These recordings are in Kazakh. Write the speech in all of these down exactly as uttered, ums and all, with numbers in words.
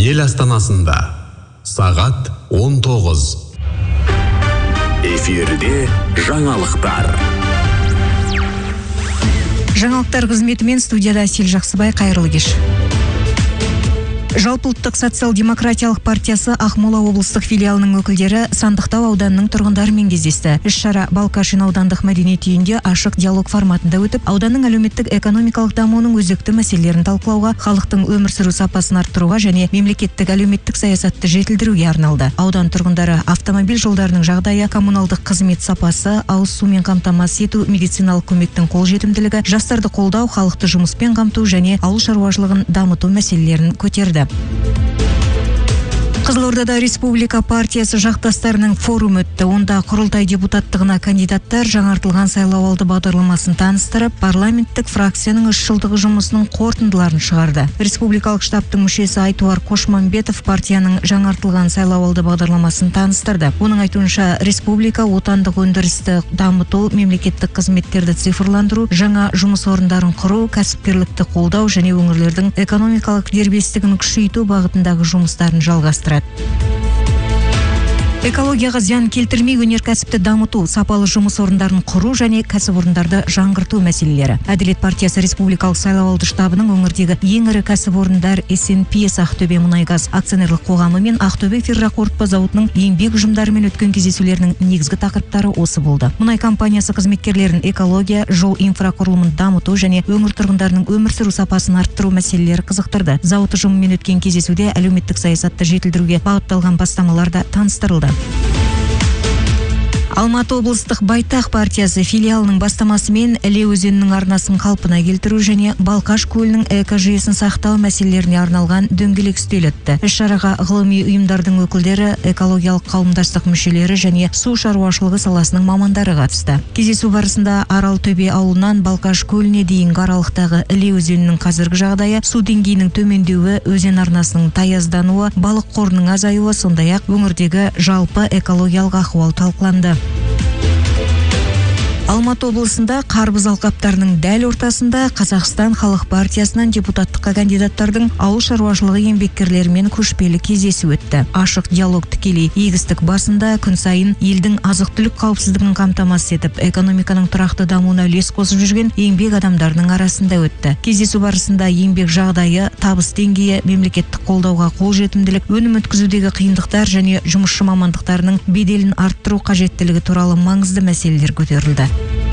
ел астанасында сағат он тоғыз. Эфирде жаңалықтар. Жаңалықтар қызметімен студияда Әсел Жақсыбай, қайырлы кеш. Жалпыұлттық социал-демократиялық партиясы Ақмола облыстық филиалының өкілдері Сандықтау ауданының тұрғындарымен кездесті. Іс-шара Балқашин аудандық мәдениет үйінде ашық диалог форматында өтіп, ауданның әлеуметтік экономикалық дамуының өзекті мәселелерін талқылауға, халықтың өмір сүру сапасын арттыруға және мемлекеттік әлеуметтік саясатты жетілдіруге арналды. Аудан тұрғындары автомобиль жолдарының жағдайы, коммуналдық қызмет сапасы, ауыз сумен қамтамасыз ету, медициналық көмектің қолжетімділігі, жастарды қолдау, халықты жұмыспен қамту және ауыл шаруашылығын дамыту мәселелерін көтерді. Қызылордада Республика партиясы жақтастарының форум өтті. Онда құрылтай депутаттығына кандидаттар жаңартылған сайлауалды бағдарламасын таныстырып, парламенттік фракцияның үш жылдығы жұмысының қорытындыларын шығарды. Республикалық штабтың мүшесі Айтуар Қошмамбетов партияның жаңартылған сайлауалды бағдарламасын таныстырды. Оның айтуынша, республика отандық өндірісті дамыту, мемлекеттік қызметтерді цифрландыру, жаңа жұмыс орындарын құру, кәсіпкерлікті қолдау және өңірлердің экономикалық дербестігін күшейту бағытындағы жұмыстарын жалғастырады. Экологияға зиян келтірмей өнеркәсіпті дамыту, сапалы жұмыс орындарын құру және кәсіпорындарды жаңғырту мәселелері. Әділет партиясы республикалық сайлауалды штабының өңірдегі ең ірі кәсіпорындар эс эн пи Ақтөбе мұнайгаз акционерлік қоғамы мен Ақтөбе ферроқорытпа зауытының еңбек ұжымдарымен өткен кездесулерінің негізгі тақырыптары осы болды. Мұнай компаниясы қызметкерлерін экология, жол инфрақұрылымын дамыту және өңір тұрғындарының өмір сүру сапасын арттыру мәселелері қызықтырды. Зауыт ұжымымен өткен кездесуде әлеуметтік саясатты жетілдіруге бағытталған бастамалар да таныстырылды. Алматы облыстық Байтақ партиясы филиалының бастамасымен Іле өзенінің арнасын қалпына келтіру және Балқаш көлінің экожүйесін сақтау мәселелеріне арналған дөңгелек үстел өтті. Іс-шараға ғылыми ұйымдардың өкілдері, экологиялық қауымдастық мүшелері және су шаруашылығы саласының мамандары қатысты. Кездесу барысында Аралтөбе ауылынан Балқаш көліне дейінгі аралықтағы Іле өзенінің қазіргі жағдайы, су деңгейінің төмендеуі, өзен арнасының таяздануы, балық қорының азаюы, сондай-ақ өңірдегі жалпы экологиялық ахуал талқыланды. Алматы облысында Қарбыз алқаптарының дәл ортасында Қазақстан халық партиясынан депутаттыққа кандидаттардың ауыл шаруашылығы еңбеккерлерімен көшпелі кездесу өтті. Ашық диалог тікелей егістік басында күн сайын елдің азық-түлік қауіпсіздігін қамтамасыз етіп, экономиканың тұрақты дамуына үлес қосып жүрген еңбек адамдарының арасында өтті. Кездесу барысында еңбек жағдайы, табыс деңгейі, мемлекеттік қолдауға қолжетімділік, өнім өткізудегі қиындықтар және жұмысшы мамандықтарының беделін арттыру қажеттілігі туралы маңызды мәселелер көтерілді.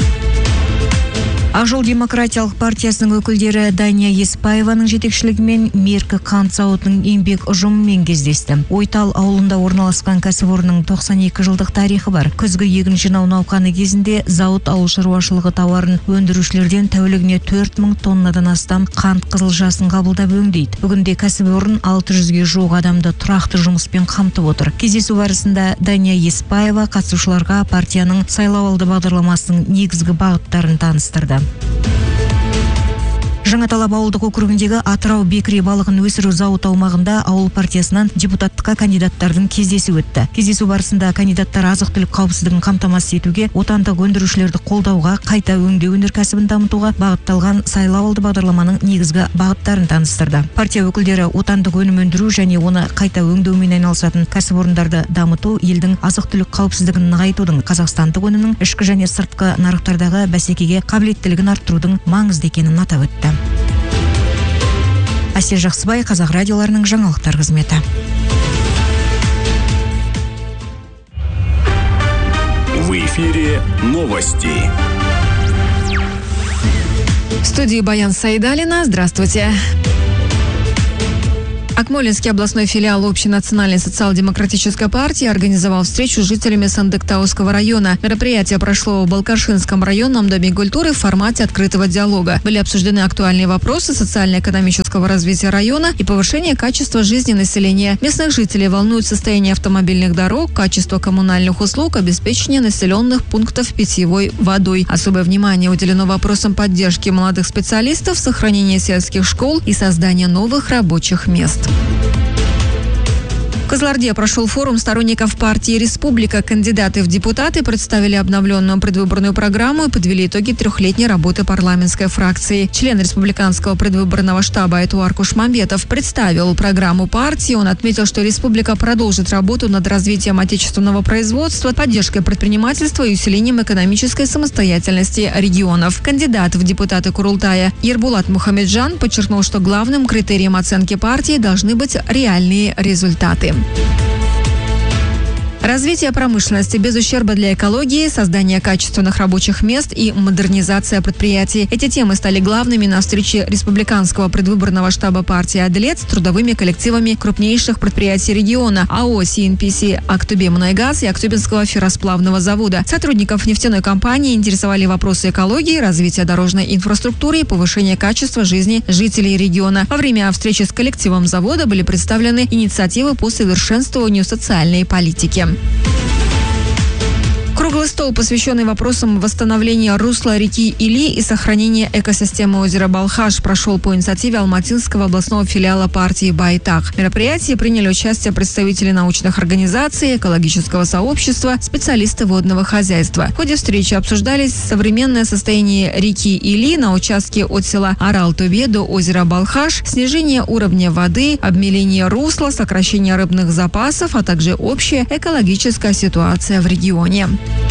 Ақжол демократиялық партиясының өкілдері Дания Еспаеваның жетекшілігімен Меркі қант зауытының еңбек ұжымымен кездесті. Ойтал ауылында орналасқан кәсіпорынның тоқсан екі жылдық тарихы бар. Күзгі егін жинау науқаны кезінде зауыт ауыл шаруашылығы тауарын өндірушілерден тәулігіне төрт мың тоннадан астам қант қызылшасын қабылдап өңдейді. Бүгінде кәсіпорын алты жүзге жуық адамды тұрақты жұмыспен қамтып отыр. Кездесу барысында Дания Еспаева қатысушыларға партияның сайлауалды бағдарламасының негізгі бағыттарын таныстырды. Жаңаталап ауылдық округіндегі Атырау бекіре балығын өсіру зауыт аумағында ауыл партиясынан депутаттыққа кандидаттардың кездесу өтті. Кездесу барысында кандидаттар азық-түлік қауіпсіздігін қамтамасыз етуге, отандық өндірушілерді қолдауға, қайта өңдеу өнеркәсібін дамытуға бағытталған сайлауалды бағдарламаның негізгі бағыттарын таныстырды. Партия өкілдері отандық өнім өндіру және оны қайта өңдеумен айналысатын кәсіпорындарды дамыту, елдің азық-түлік қауіпсіздігін нығайтудың, қазақстандық өнімнің ішкі және сыртқы нарықтардағы бәсекеге қабілеттілігін арттырудың маңызды екенін атап өтті. Әсел Жақсыбай, Қазақ радиоларының жаңалықтар қызметі. В эфире новости. В студии Баян Сайдалина. Здравствуйте. Акмолинский областной филиал Общенациональной социал-демократической партии организовал встречу с жителями Сандыктауского района. Мероприятие прошло в Балкашинском районном доме культуры в формате открытого диалога. Были обсуждены актуальные вопросы социально-экономического развития района и повышения качества жизни населения. Местных жителей волнует состояние автомобильных дорог, качество коммунальных услуг, обеспечение населенных пунктов питьевой водой. Особое внимание уделено вопросам поддержки молодых специалистов, сохранения сельских школ и создания новых рабочих мест. Кызылорде прошел форум сторонников партии «Республика». Кандидаты в депутаты представили обновленную предвыборную программу и подвели итоги трехлетней работы парламентской фракции. Член республиканского предвыборного штаба Эдуард Кушмамбетов представил программу партии. Он отметил, что республика продолжит работу над развитием отечественного производства, поддержкой предпринимательства и усилением экономической самостоятельности регионов. Кандидат в депутаты Курултая Ербулат Мухамеджан подчеркнул, что главным критерием оценки партии должны быть реальные результаты. Развитие промышленности без ущерба для экологии, создание качественных рабочих мест и модернизация предприятий. Эти темы стали главными на встрече республиканского предвыборного штаба партии «Аделет» с трудовыми коллективами крупнейших предприятий региона АО «Си Эн Пи Си» «Актубемунайгаз» и Актубинского ферросплавного завода. Сотрудников нефтяной компании интересовали вопросы экологии, развития дорожной инфраструктуры и повышения качества жизни жителей региона. Во время встречи с коллективом завода были представлены инициативы по совершенствованию социальной политики. Круглый стол, посвященный вопросам восстановления русла реки Или и сохранения экосистемы озера Балхаш, прошел по инициативе Алматинского областного филиала партии «Байтак». В мероприятии приняли участие представители научных организаций, экологического сообщества, специалисты водного хозяйства. В ходе встречи обсуждались современное состояние реки Или на участке от села Арал-Тубе до озера Балхаш, снижение уровня воды, обмеление русла, сокращение рыбных запасов, а также общая экологическая ситуация в регионе.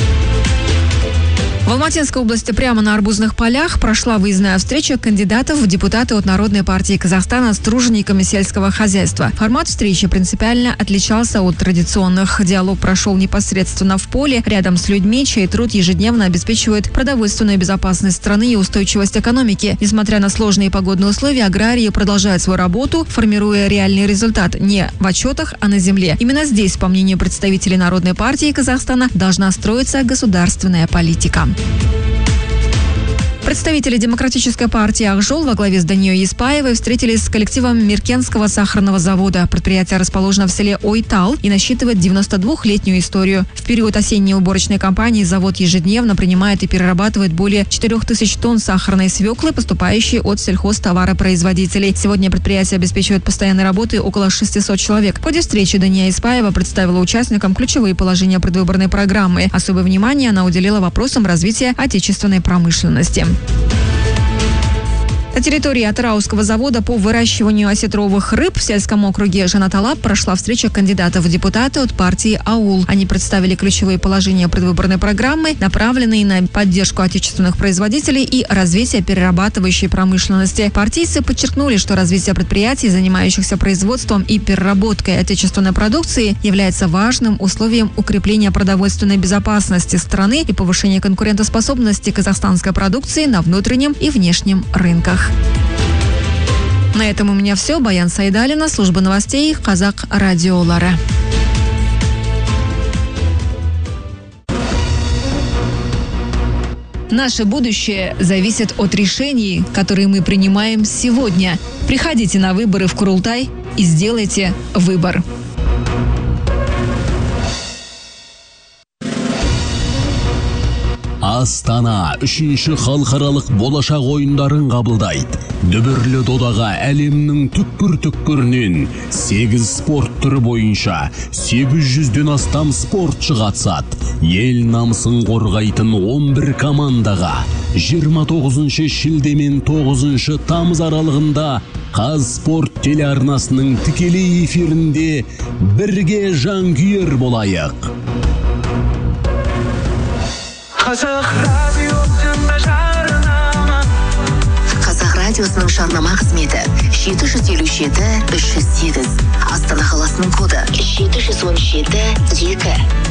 В Алматинской области прямо на арбузных полях прошла выездная встреча кандидатов в депутаты от Народной партии Казахстана с тружениками сельского хозяйства. Формат встречи принципиально отличался от традиционных. Диалог прошел непосредственно в поле, рядом с людьми, чей труд ежедневно обеспечивает продовольственную безопасность страны и устойчивость экономики. Несмотря на сложные погодные условия, аграрии продолжают свою работу, формируя реальный результат не в отчетах, а на земле. Именно здесь, по мнению представителей Народной партии Казахстана, должна строиться государственная политика. Представители Демократической партии «Акжол» во главе с Данией Еспаевой встретились с коллективом Миркенского сахарного завода. Предприятие расположено в селе Ойтал и насчитывает девяносто двухлетнюю историю. В период осенней уборочной кампании завод ежедневно принимает и перерабатывает более четырех тысяч тонн сахарной свеклы, поступающей от сельхозтоваропроизводителей. Сегодня предприятие обеспечивает постоянной работой около шестисот человек. В ходе встречи Дания Еспаева представила участникам ключевые положения предвыборной программы. Особое внимание она уделила вопросам развития отечественной промышленности. На территории Атырауского завода по выращиванию осетровых рыб в сельском округе Жанаталап прошла встреча кандидатов в депутаты от партии «Аул». Они представили ключевые положения предвыборной программы, направленные на поддержку отечественных производителей и развитие перерабатывающей промышленности. Партийцы подчеркнули, что развитие предприятий, занимающихся производством и переработкой отечественной продукции, является важным условием укрепления продовольственной безопасности страны и повышения конкурентоспособности казахстанской продукции на внутреннем и внешнем рынках. На этом у меня все. Баян Сайдалина, служба новостей Казак радиолары. Наше будущее зависит от решений, которые мы принимаем сегодня. Приходите на выборы в Курултай и сделайте выбор. Астана үшінші халықаралық болашақ ойындарын қабылдайды. Дүбірлі додаға әлемнің түкпір-түкпірінен сегіз спорт түрі бойынша сегіз жүзден астам спортшы қатысады. Ел намысын қорғайтын он бір командаға жиырма тоғызыншы шілде мен тоғызыншы тамыз аралығында Қазспорт телеарнасының тікелей эфирінде бірге жанкүйер болайық. Қазақ радиосының жарнама қызметі жеті жүз елу жеті үш жүз сегіз. Астана қаласының коды жеті жүз он жеті екі.